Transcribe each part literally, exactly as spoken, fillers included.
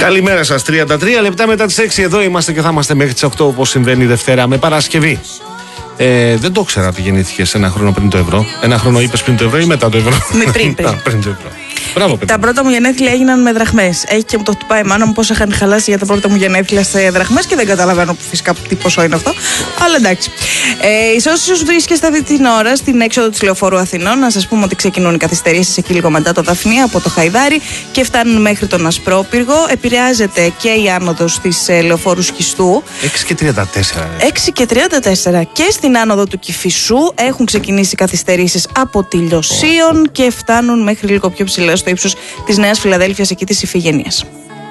Καλημέρα σας, τριάντα τρία λεπτά μετά τις έξι εδώ είμαστε και θα είμαστε μέχρι τις οκτώ όπως συμβαίνει Δευτέρα με Παρασκευή. Ε, δεν το ήξερα ότι γεννήθηκες ένα χρόνο πριν το ευρώ. Ένα χρόνο είπες πριν το ευρώ ή μετά το ευρώ? Με πριν, πριν. Α, πριν το ευρώ. Μπράβο, τα πρώτα μου γενέθλια έγιναν με δραχμές. Έχει και μου το χτυπάει η μάνα μου πόσα είχαν χαλάσει για τα πρώτα μου γενέθλια σε δραχμές και δεν καταλαβαίνω φυσικά τι ποσό είναι αυτό. Αλλά εντάξει. Ε, σε όσους βρίσκεστε αυτή την ώρα στην έξοδο της Λεωφόρου Αθηνών, να σας πούμε ότι ξεκινούν οι καθυστερήσεις εκεί λίγο μετά το Δαφνία από το Χαϊδάρι και φτάνουν μέχρι τον Ασπρόπυργο. Επηρεάζεται και η άνοδος της Λεωφόρου Σχιστού. έξι και τριάντα τέσσερα. έξι και τριάντα τέσσερα. Και στην άνοδο του Κηφισού έχουν ξεκινήσει καθυστερήσεις από τη Λιωσίων oh. και φτάνουν μέχρι λίγο πιο ψηλά στο ύψος της Νέας Φιλαδέλφειας, εκεί της Ιφηγενείας.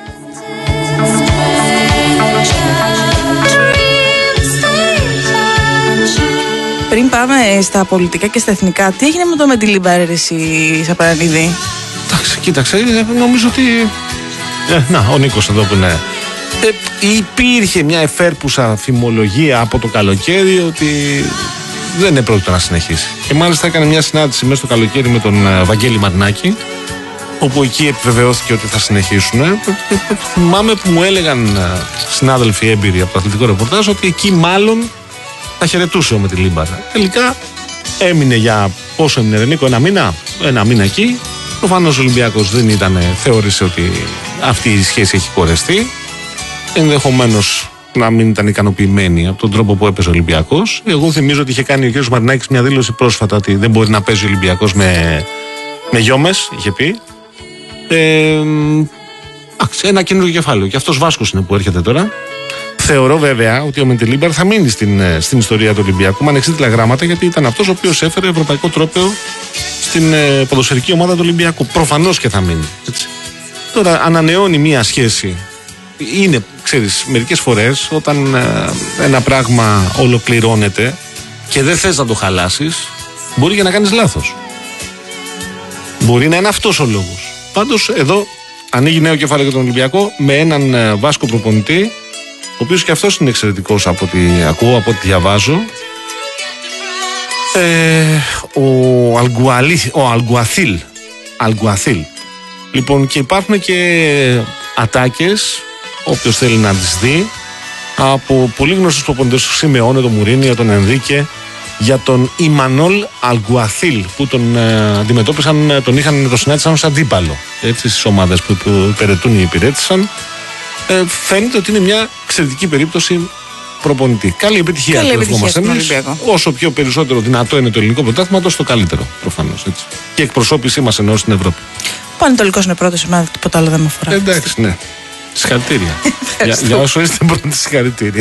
Πριν πάμε στα πολιτικά και στα εθνικά, τι έγινε με το Μεντιλίμπαρ, εσύ Σαπαρανίδη? Εντάξει, κοίταξε, νομίζω ότι... Ε, να, ο Νίκος εδώ που είναι... Ε, υπήρχε μια εφέρπουσα φημολογία από το καλοκαίρι ότι δεν είναι πρόκειτο να συνεχίσει. Και μάλιστα έκανε μια συνάντηση μέσα στο καλοκαίρι με τον Βαγγέλη Μαρινάκη, όπου εκεί επιβεβαιώθηκε ότι θα συνεχίσουν. Θυμάμαι που μου έλεγαν συνάδελφοι έμπειροι από το αθλητικό ρεπορτάζ ότι εκεί μάλλον θα χαιρετούσε ο Μεντιλίμπαρ. Τελικά έμεινε για πόσο έμεινε, Νίκο, ένα μήνα, ένα μήνα εκεί. Προφανώς ο Ολυμπιακός δεν ήταν, θεώρησε ότι αυτή η σχέση έχει κορεστεί. Ενδεχομένως να μην ήταν ικανοποιημένοι από τον τρόπο που έπαιζε ο Ολυμπιακός. Εγώ θυμίζω ότι είχε κάνει ο κ. Μαρινάκης μια δήλωση πρόσφατα ότι δεν μπορεί να παίζει ο Ολυμπιακός με, με γιόμες, είχε πει. Ε, ένα καινούργιο κεφάλαιο. Και αυτός Βάσκος είναι που έρχεται τώρα. Θεωρώ βέβαια ότι ο Μεντιλίμπαρ θα μείνει στην, στην ιστορία του Ολυμπιακού με ανεξίτηλα γράμματα, γιατί ήταν αυτός ο οποίος έφερε ευρωπαϊκό τρόπαιο στην ε, ποδοσφαιρική ομάδα του Ολυμπιακού. Προφανώς και θα μείνει. Έτσι. Τώρα ανανεώνει μια σχέση. Είναι, ξέρεις, μερικές φορές όταν ε, ένα πράγμα ολοκληρώνεται και δεν θες να το χαλάσεις, μπορεί και να κάνεις λάθος. Μπορεί να είναι αυτός ο λόγος. Πάντως εδώ ανοίγει νέο κεφάλαιο για τον Ολυμπιακό με έναν ε, Βάσκο προπονητή, ο οποίος και αυτός είναι εξαιρετικός από ό,τι ακούω, από ό,τι διαβάζω. Ε, ο, Αλγκουαλί, ο Αλγκουαθίλ. Αλγκουαθίλ. Λοιπόν, και υπάρχουν και ατάκες, όποιος θέλει να τις δει, από πολύ γνωστούς προπονητές, τον Σιμεώνε, τον Μουρίνιο, τον Ενρίκε, για τον Ιμανόλ Αλγκουαθίλ, που τον ε, αντιμετώπισαν, τον είχαν, τον συνάντησαν ως αντίπαλο, έτσι, στις ομάδες που, που υπηρετούν ή υπηρέτησαν. Ε, φαίνεται ότι είναι μια εξαιρετική περίπτωση προπονητή. Καλή επιτυχία. Καλή επιτυχία στον Ολυμπιακό. Όσο πιο περισσότερο δυνατό είναι το ελληνικό πρωτάθλημα, τόσο το καλύτερο, προφανώς. Έτσι. Και η εκπροσώπησή μας εννοώ στην Ευρώπη. Ο Πανετολικός είναι πρώτος, εμένα τίποτα άλλο δεν με αφορά. Ε, εντάξει, ναι. Συγχαρητήρια. για, για όσο είστε πρώτοι, συγχαρητήρια.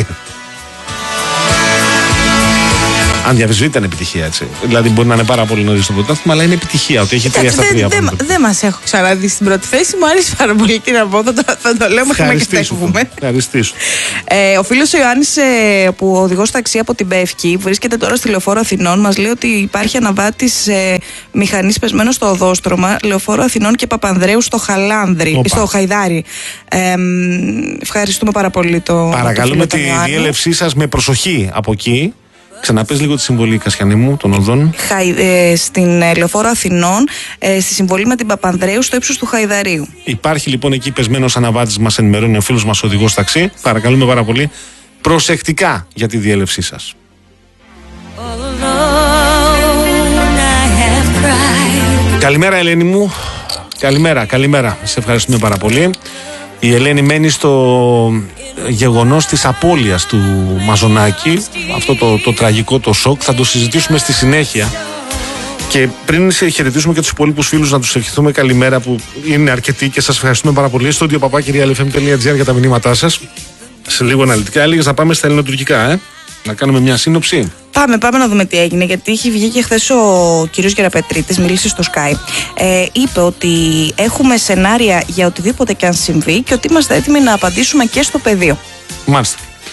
Αν διαβιζεί ήταν επιτυχία, έτσι. Δηλαδή μπορεί να είναι πάρα πολύ νωρίς στο πρωτάθλημα, αλλά είναι επιτυχία ότι έχει τρία στα τρία. Δεν δε, δε μας έχω ξαναδεί στην πρώτη θέση. Μου άρεσε πάρα πολύ, τι να πω. Θα το, θα το λέω μέχρι να ξεφεύγουμε. Ευχαριστήσω. Ε, ο φίλος ο Ιωάννης, ε, που οδηγός ταξί από την Πεύκη, βρίσκεται τώρα στη Λεωφόρο Αθηνών, μας λέει ότι υπάρχει αναβάτης ε, μηχανής πεσμένος στο οδόστρωμα Λεωφόρο Αθηνών και Παπανδρέου στο Χαλάνδρι, στο Χαϊδάρι. Ε, ευχαριστούμε πάρα πολύ το. Παρακαλούμε τη διέλευσή σας με προσοχή από εκεί. Ξαναπες λίγο τη συμβολή, Κασιανή μου, των οδών. Χαϊ, ε, στην ε, Λεωφόρο Αθηνών, ε, στη συμβολή με την Παπανδρέου στο ύψος του Χαϊδαρίου. Υπάρχει λοιπόν εκεί πεσμένος αναβάτης, μας ενημερώνει ο φίλος μας οδηγός ταξί. Παρακαλούμε πάρα πολύ προσεκτικά για τη διέλευσή σας. Καλημέρα, Ελένη μου. Καλημέρα, καλημέρα. Σε ευχαριστούμε πάρα πολύ. Η Ελένη μένει στο γεγονός της απώλειας του Μαζονάκη, αυτό το, το τραγικό, το σοκ. Θα το συζητήσουμε στη συνέχεια. Και πριν χαιρετήσουμε και τους υπόλοιπους φίλους, να τους ευχηθούμε καλημέρα, που είναι αρκετοί και σας ευχαριστούμε πάρα πολύ. Στο studio παπάκι τελεία ελ εφ εμ τελεία τζι άρ για τα μηνύματά σας. Σε λίγο αναλυτικά. Έλεγες να πάμε στα ελληνοτουρκικά, ε? Να κάνουμε μια σύνοψη. Πάμε, πάμε να δούμε τι έγινε, γιατί είχε βγει και χθες ο κύριος Γεραπετρίτης, μίλησε στο Sky. Ε, είπε ότι έχουμε σενάρια για οτιδήποτε και αν συμβεί και ότι είμαστε έτοιμοι να απαντήσουμε και στο πεδίο. Μάλιστα.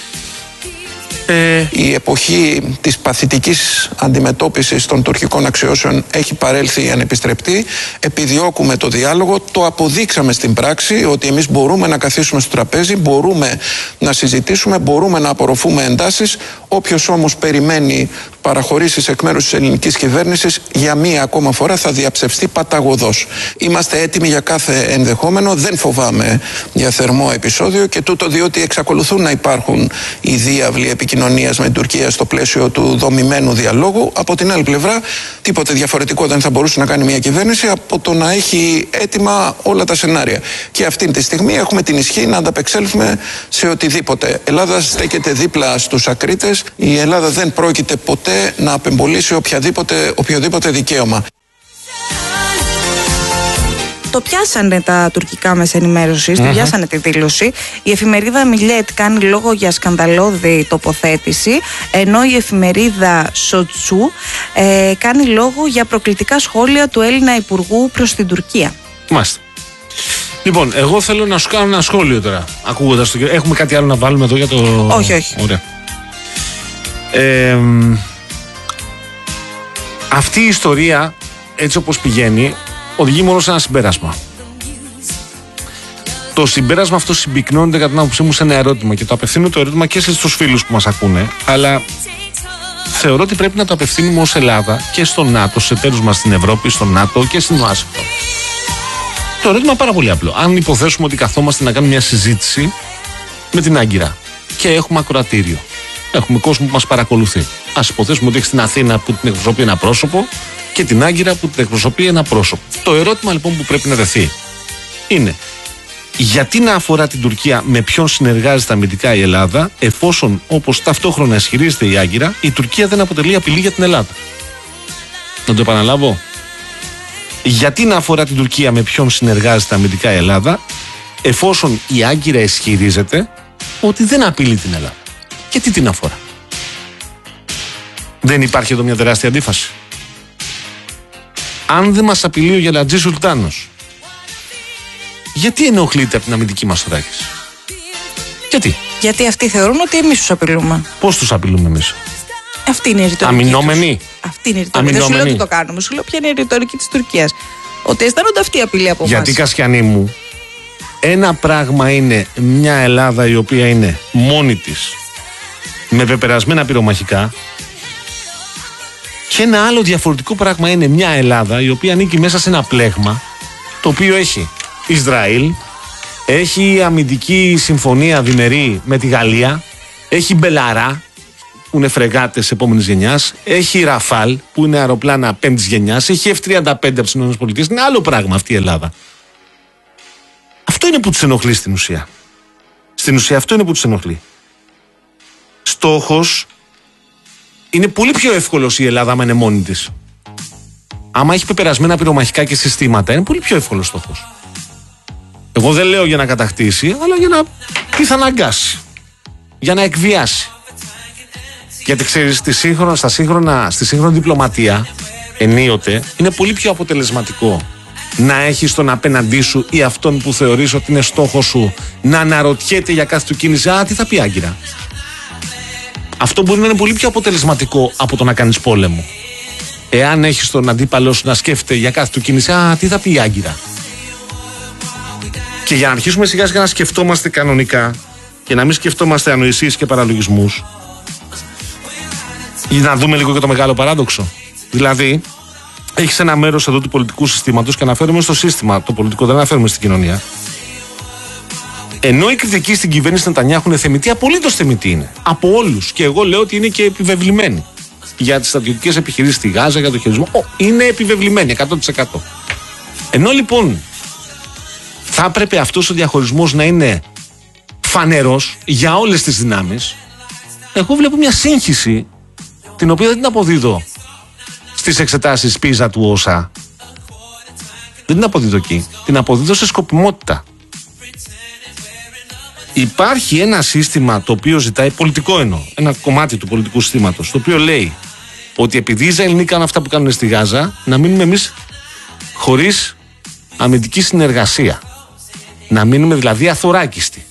Ε... Η εποχή της παθητικής αντιμετώπισης των τουρκικών αξιώσεων έχει παρέλθει ανεπιστρεπτή. Επιδιώκουμε το διάλογο, το αποδείξαμε στην πράξη ότι εμείς μπορούμε να καθίσουμε στο τραπέζι, μπορούμε να συζητήσουμε, μπορούμε να απορροφούμε εντάσεις. Όποιος όμως περιμένει παραχωρήσεις εκ μέρους της ελληνικής κυβέρνησης για μία ακόμα φορά θα διαψευστεί παταγωδώς. Είμαστε έτοιμοι για κάθε ενδεχόμενο, δεν φοβάμαι για θερμό επεισόδιο, και τούτο διότι εξακολουθούν να υπάρχουν οι διάβλοι επικοινωνίας με την Τουρκία στο πλαίσιο του δομημένου διαλόγου. Από την άλλη πλευρά, τίποτε διαφορετικό δεν θα μπορούσε να κάνει μια κυβέρνηση από το να έχει έτοιμα όλα τα σενάρια. Και αυτή τη στιγμή έχουμε την ισχύ να ανταπεξέλθουμε σε οτιδήποτε. Η Ελλάδα στέκεται δίπλα στους ακρίτες. Η Ελλάδα δεν πρόκειται ποτέ να απεμπολίσει οποιαδήποτε, οποιοδήποτε δικαίωμα. Το πιάσανε τα τουρκικά μέσα ενημέρωσης, mm-hmm. το πιάσανε τη δήλωση. Η εφημερίδα Μιλέτ κάνει λόγο για σκανδαλώδη τοποθέτηση, ενώ η εφημερίδα Σοτσού ε, κάνει λόγο για προκλητικά σχόλια του Έλληνα Υπουργού προς την Τουρκία. Μάλιστα. Λοιπόν, εγώ θέλω να σου κάνω ένα σχόλιο τώρα, ακούγοντας το... Έχουμε κάτι άλλο να βάλουμε εδώ για το... Όχι, όχι. Ωραία. Ε, αυτή η ιστορία, έτσι όπως πηγαίνει, οδηγεί μόνο σε ένα συμπέρασμα. Το συμπέρασμα αυτό συμπυκνώνεται κατά την άποψή μου σε ένα ερώτημα, και το απευθύνω το ερώτημα και στους φίλους που μας ακούνε, αλλά θεωρώ ότι πρέπει να το απευθύνουμε ως Ελλάδα και στο ΝΑΤΟ, στους εταίρους μας στην Ευρώπη, στο ΝΑΤΟ και στην Ουάσιγκτον. Το ερώτημα πάρα πολύ απλό. Αν υποθέσουμε ότι καθόμαστε να κάνουμε μια συζήτηση με την Άγκυρα και έχουμε ακροατήριο, έχουμε κόσμο που μας παρακολουθεί. Ας υποθέσουμε ότι έχει στην Αθήνα που την εκπροσωπεί ένα πρόσωπο και την Άγκυρα που την εκπροσωπεί ένα πρόσωπο. Το ερώτημα λοιπόν που πρέπει να δεθεί είναι, γιατί να αφορά την Τουρκία με ποιον συνεργάζεται αμυντικά η Ελλάδα, εφόσον, όπως ταυτόχρονα ισχυρίζεται η Άγκυρα, η Τουρκία δεν αποτελεί απειλή για την Ελλάδα? Να το επαναλάβω. Γιατί να αφορά την Τουρκία με ποιον συνεργάζεται αμυντικά η Ελλάδα, εφόσον η Άγκυρα ισχυρίζεται ότι δεν απειλεί την Ελλάδα? Και τι την αφορά? Δεν υπάρχει εδώ μια τεράστια αντίφαση? Αν δεν μας απειλεί ο Γελατζής Σουλτάνος, γιατί ενοχλείται από την αμυντική μας θωράκιση? Γιατί? Γιατί αυτοί θεωρούν ότι εμείς τους απειλούμε. Πώς τους απειλούμε εμείς? Αυτή είναι η ρητορική. Αμυνόμενοι. Αυτή είναι η ρητορική. Δεν σου λέω ότι το κάνουμε. Σου λέω ποια είναι η ρητορική της Τουρκίας. Ότι αισθάνονται αυτή η απειλή από εμάς. Γιατί, Κασιανή μου, ένα πράγμα είναι μια Ελλάδα η οποία είναι μόνη της, με πεπερασμένα πυρομαχικά, και ένα άλλο διαφορετικό πράγμα είναι μια Ελλάδα η οποία ανήκει μέσα σε ένα πλέγμα το οποίο έχει Ισραήλ, έχει αμυντική συμφωνία διμερή με τη Γαλλία, έχει Μπελαρά που είναι φρεγάτες επόμενης γενιάς, έχει Ραφάλ που είναι αεροπλάνα πέμπτης γενιάς, έχει εφ τριάντα πέντε από τις ΗΠΑ. Είναι άλλο πράγμα αυτή η Ελλάδα. Αυτό είναι που τους ενοχλεί στην ουσία. Στην ουσία αυτό είναι που τους ενοχλεί. Στόχος είναι πολύ πιο εύκολος η Ελλάδα άμα είναι μόνη της. Άμα έχει πεπερασμένα πυρομαχικά και συστήματα, είναι πολύ πιο εύκολος στόχος. Εγώ δεν λέω για να κατακτήσει, αλλά για να πιθαναγκάσει. Για να εκβιάσει. Γιατί ξέρεις, στη, σύγχρονα, στα σύγχρονα, στη σύγχρονη διπλωματία, ενίοτε, είναι πολύ πιο αποτελεσματικό να έχεις τον απέναντί σου ή αυτόν που θεωρείς ότι είναι στόχος σου να αναρωτιέται για κάθε του κίνηση. Α, τι θα πει Άγκυρα? Αυτό μπορεί να είναι πολύ πιο αποτελεσματικό από το να κάνεις πόλεμο. Εάν έχεις τον αντίπαλο σου να σκέφτεται για κάθε του κίνηση, α, τι θα πει η Άγκυρα? Και για να αρχίσουμε σιγά σιγά να σκεφτόμαστε κανονικά και να μην σκεφτόμαστε ανοησίες και παραλογισμούς, για να δούμε λίγο και το μεγάλο παράδοξο. Δηλαδή, έχεις ένα μέρος εδώ του πολιτικού συστήματος, και αναφέρομαι στο σύστημα το πολιτικό, δεν αναφέρομαι στην κοινωνία. Ενώ η κριτική στην κυβέρνηση Νετανιάχου είναι θεμιτή, απολύτως θεμιτή είναι. Από όλους. Και εγώ λέω ότι είναι και επιβεβλημένη. Για τις στρατιωτικές επιχειρήσεις στη Γάζα, για το χειρισμό. Ο, είναι επιβεβλημένη εκατό τοις εκατό. Ενώ λοιπόν θα έπρεπε αυτός ο διαχωρισμός να είναι φανερός για όλες τις δυνάμεις, εγώ βλέπω μια σύγχυση, την οποία δεν την αποδίδω στις εξετάσεις πίζα του ΩΣΑ. Δεν την αποδίδω εκεί. Την αποδίδω σε σκοπιμότητα. Υπάρχει ένα σύστημα το οποίο ζητάει, πολιτικό εννοώ, ένα κομμάτι του πολιτικού συστήματος, το οποίο λέει ότι επειδή οι Ισραηλοί κάνουν αυτά που κάνουν στη Γάζα, να μείνουμε εμείς χωρίς αμυντική συνεργασία. Να μείνουμε δηλαδή αθωράκιστοι.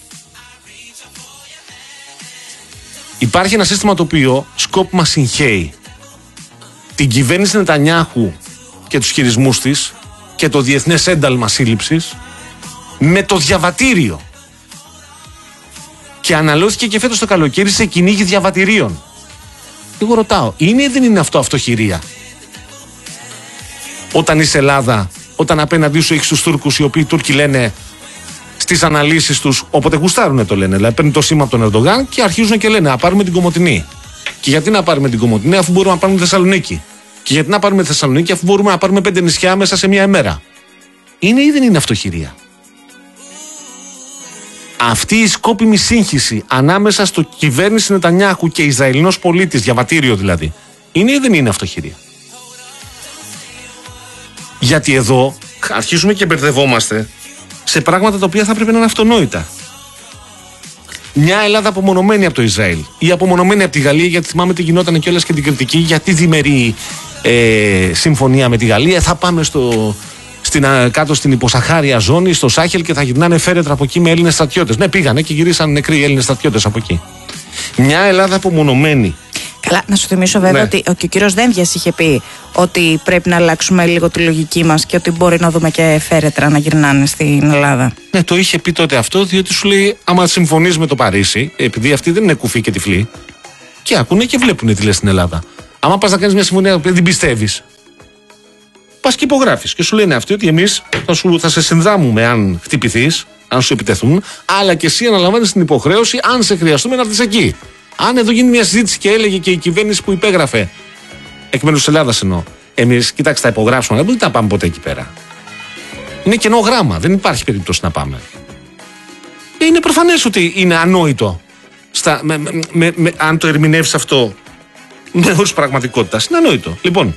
Υπάρχει ένα σύστημα το οποίο σκόπιμα συγχέει την κυβέρνηση Νετανιάχου και τους χειρισμούς της και το διεθνές ένταλμα σύλληψης με το διαβατήριο. Και αναλώθηκε και φέτος το καλοκαίρι σε κυνήγι διαβατηρίων. Και εγώ ρωτάω, είναι ή δεν είναι αυτό αυτοχειρία? Όταν είσαι Ελλάδα, όταν απέναντί σου έχεις τους Τούρκους, οι οποίοι οι Τούρκοι λένε στις αναλύσεις τους, όποτε γουστάρουνε το λένε, δηλαδή παίρνουν το σήμα από τον Ερντογάν και αρχίζουν και λένε, να πάρουμε την Κομοτηνή. Και γιατί να πάρουμε την Κομοτηνή, αφού μπορούμε να πάρουμε τη Θεσσαλονίκη? Και γιατί να πάρουμε τη Θεσσαλονίκη, αφού μπορούμε να πάρουμε πέντε νησιά μέσα σε μία ημέρα? Είναι ή δεν είναι αυτοχειρία? Αυτή η σκόπιμη σύγχυση ανάμεσα στο κυβέρνηση Νετανιάχου και Ισραηλινός πολίτης, διαβατήριο δηλαδή, είναι ή δεν είναι αυτοχειρία? Γιατί εδώ αρχίζουμε και μπερδευόμαστε σε πράγματα τα οποία θα πρέπει να είναι αυτονόητα. Μια Ελλάδα απομονωμένη από το Ισραήλ ή απομονωμένη από τη Γαλλία, γιατί θυμάμαι τι γινόταν κιόλας και την κριτική, γιατί διμερεί ε, συμφωνία με τη Γαλλία, θα πάμε στο, στην, κάτω στην υποσαχάρια ζώνη, στο Σάχελ, και θα γυρνάνε φέρετρα από εκεί με Έλληνες στρατιώτες. Ναι, πήγανε και γυρίσαν νεκροί Έλληνες στρατιώτες από εκεί. Μια Ελλάδα απομονωμένη. Καλά, να σου θυμίσω βέβαια, ναι, ότι ο, και ο κύριος Δένδιας είχε πει ότι πρέπει να αλλάξουμε λίγο τη λογική μας και ότι μπορεί να δούμε και φέρετρα να γυρνάνε στην Ελλάδα. Ναι, το είχε πει τότε αυτό, διότι σου λέει, άμα συμφωνείς με το Παρίσι, επειδή αυτοί δεν είναι κουφοί και τυφλοί, και ακούνε και βλέπουν τι λες στην Ελλάδα. Άμα πας να κάνεις μια συμφωνία που δεν πιστεύεις, πας και υπογράφεις. Και σου λένε αυτοί ότι εμείς θα, σου, θα σε συνδράμουμε αν χτυπηθείς, αν σου επιτεθούν, αλλά και εσύ αναλαμβάνεις την υποχρέωση, αν σε χρειαστούμε, να έρθεις εκεί. Αν εδώ γίνει μια συζήτηση και έλεγε και η κυβέρνηση που υπέγραφε, εκ μέρους της Ελλάδας εννοώ, εμείς, κοιτάξτε, θα υπογράψουμε, δεν μπορείτε να πάμε ποτέ εκεί πέρα. Είναι κενό γράμμα, δεν υπάρχει περίπτωση να πάμε. Και είναι προφανές ότι είναι ανόητο, στα, με, με, με, με, αν το ερμηνεύεις αυτό με όρους πραγματικότητας. Είναι ανόητο. Λοιπόν,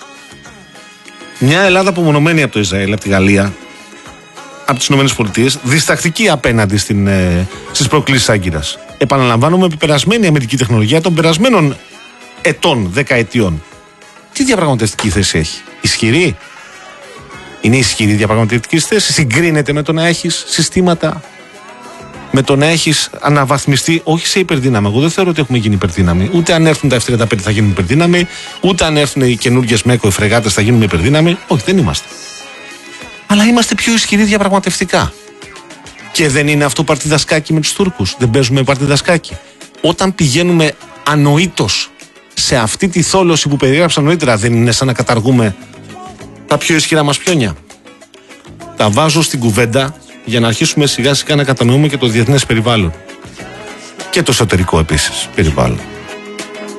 μια Ελλάδα απομονωμένη από το Ισραήλ, από τη Γαλλία, από τις ΗΠΑ, διστακτική απέναντι στην, ε, στις προκλήσεις Άγκυρας. Επαναλαμβάνομαι, περασμένη αμυντική τεχνολογία των περασμένων ετών, δεκαετιών. Τι διαπραγματευτική θέση έχει? Ισχυρή? Είναι ισχυρή διαπραγματευτική θέση? Συγκρίνεται με το να έχεις συστήματα, με το να έχεις αναβαθμιστεί, όχι σε υπερδύναμη? Εγώ δεν θεωρώ ότι έχουμε γίνει υπερδύναμη. Ούτε αν έρθουν τα εφ τριάντα πέντε θα γίνουμε υπερδύναμη, ούτε αν έρθουν οι καινούργιες Μέκο, οι φρεγάτες, θα γίνουμε υπερδύναμη. Όχι, δεν είμαστε. Αλλά είμαστε πιο ισχυροί διαπραγματευτικά. Και δεν είναι αυτό παρτιδασκάκι με τους Τούρκους? Δεν παίζουμε παρτιδασκάκι? Όταν πηγαίνουμε ανοήτως σε αυτή τη θόλωση που περιγράψα νωρίτερα, δεν είναι σαν να καταργούμε τα πιο ισχυρά μας πιόνια? Τα βάζω στην κουβέντα για να αρχίσουμε σιγά σιγά να κατανοούμε και το διεθνές περιβάλλον. Και το εσωτερικό επίσης περιβάλλον.